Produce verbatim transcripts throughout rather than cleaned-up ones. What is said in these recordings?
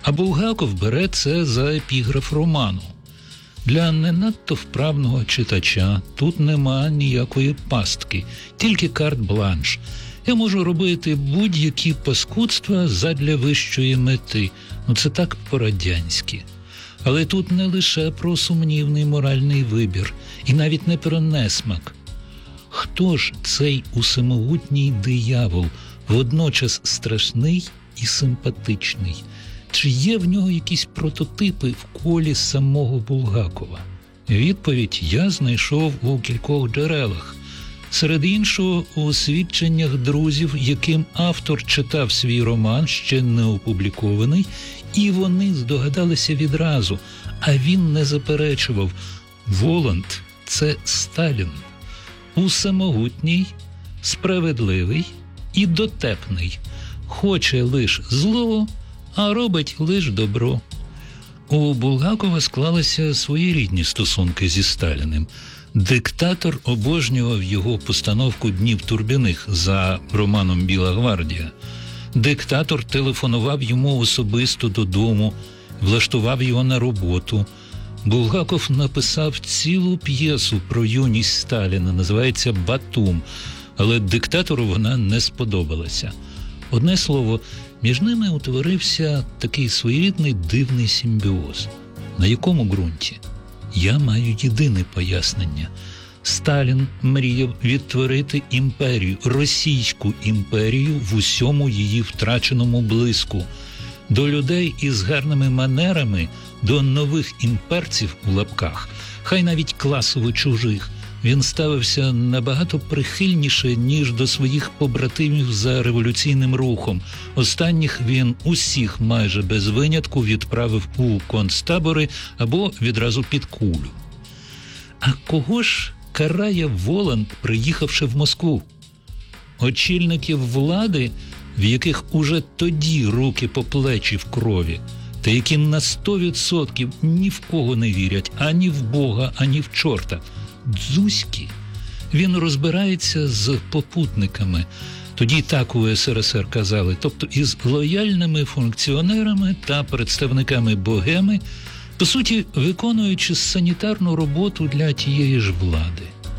А Булгаков бере це за епіграф роману. Для не надто вправного читача тут нема ніякої пастки, тільки карт-бланш. Я можу робити будь-які паскудства задля вищої мети. Ну це так по-радянськи. Але тут не лише про сумнівний моральний вибір, і навіть не про несмак. Хто ж цей усемогутній диявол, водночас страшний і симпатичний? Чи є в нього якісь прототипи в колі самого Булгакова? Відповідь я знайшов у кількох джерелах. Серед іншого, у свідченнях друзів, яким автор читав свій роман, ще не опублікований, і вони здогадалися відразу, а він не заперечував. Воланд – це Сталін. Усемогутній, справедливий і дотепний. Хоче лиш зло, а робить лиш добро. У Булгакова склалися своєрідні стосунки зі Сталіним. Диктатор обожнював його постановку «Днів Турбіних» за романом «Біла гвардія». Диктатор телефонував йому особисто додому, влаштував його на роботу. Булгаков написав цілу п'єсу про юність Сталіна, називається «Батум», але диктатору вона не сподобалася. Одне слово, між ними утворився такий своєрідний дивний симбіоз. На якому ґрунті? Я маю єдине пояснення. Сталін мріяв відтворити імперію, російську імперію в усьому її втраченому блиску. До людей із гарними манерами, до нових імперців в лапках, хай навіть класово чужих, він ставився набагато прихильніше, ніж до своїх побратимів за революційним рухом. Останніх він усіх майже без винятку відправив у концтабори або відразу під кулю. А кого ж карає Воланд, приїхавши в Москву? Очільників влади, в яких уже тоді руки по плечі в крові, та які на сто відсотків ні в кого не вірять, ані в Бога, ані в чорта. Дзузькі. Він розбирається з попутниками. Тоді так у ес ер ес ер казали, тобто із лояльними функціонерами та представниками богеми, по суті, виконуючи санітарну роботу для тієї ж влади.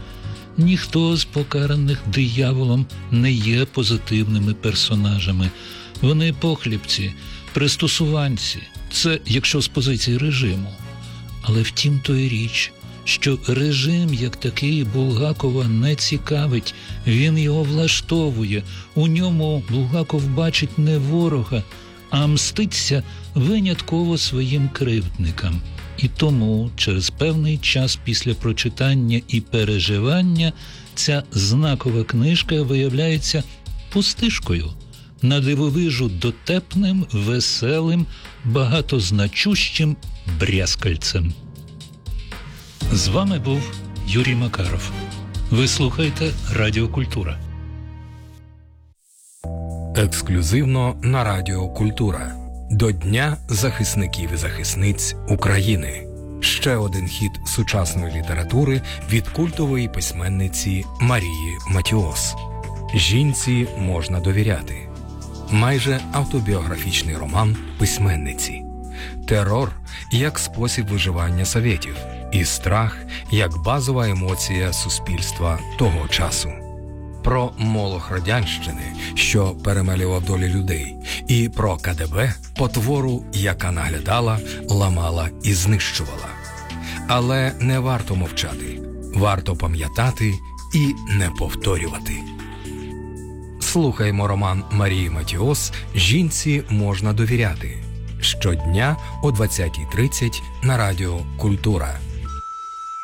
Ніхто з покараних дияволом не є позитивними персонажами. Вони похлібці, пристосуванці. Це якщо з позиції режиму. Але втім то й річ, що режим як такий Булгакова не цікавить, він його влаштовує. У ньому Булгаков бачить не ворога, а мститься винятково своїм кривдникам. І тому через певний час після прочитання і переживання ця знакова книжка виявляється пустишкою, надивовижу дотепним, веселим, багатозначущим брязкальцем. З вами був Юрій Макаров. Ви слухаєте Радіо Культура. Ексклюзивно на Радіо Культура. До Дня захисників і захисниць України. Ще один хіт сучасної літератури від культової письменниці Марії Матіос. Жінці можна довіряти. Майже автобіографічний роман письменниці. Терор як спосіб виживання совєтів. І страх як базова емоція суспільства того часу. Про молох радянщини, що перемелював долі людей, і про ка де бе, потвору, яка наглядала, ламала і знищувала. Але не варто мовчати, варто пам'ятати і не повторювати. Слухаймо роман Марії Матіос «Жінці можна довіряти» щодня о двадцятій тридцять на Радіо Культура.